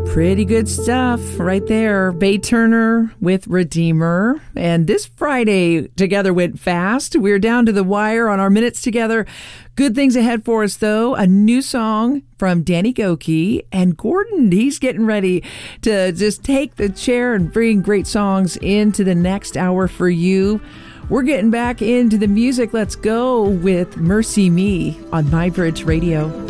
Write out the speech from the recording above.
Pretty good stuff right there. Bay Turner with Redeemer. And this Friday together went fast. We're down to the wire on our minutes together. Good things ahead for us, though. A new song from Danny Gokey. And Gordon, he's getting ready to just take the chair and bring great songs into the next hour for you. We're getting back into the music. Let's go with Mercy Me on MyBridge Radio.